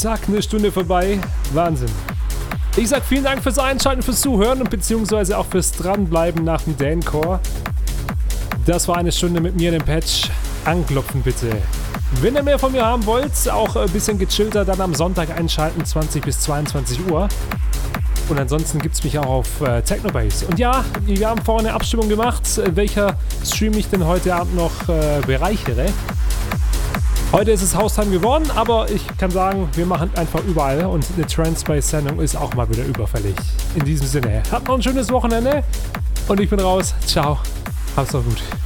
zack, eine Stunde vorbei. Wahnsinn. Ich sag vielen Dank fürs Einschalten, fürs Zuhören und beziehungsweise auch fürs Dranbleiben nach dem Dancore. Das war eine Stunde mit mir, dem Patch. Anklopfen bitte. Wenn ihr mehr von mir haben wollt, auch ein bisschen gechillter, dann am Sonntag einschalten, 20 bis 22 Uhr. Und ansonsten gibt es mich auch auf Technobase. Und ja, wir haben vorhin eine Abstimmung gemacht, welcher Stream ich denn heute Abend noch bereichere. Heute ist es Haustime geworden, aber ich kann sagen, wir machen einfach überall und eine Transpace-Sendung ist auch mal wieder überfällig. In diesem Sinne, habt noch ein schönes Wochenende und ich bin raus. Ciao, hab's doch gut.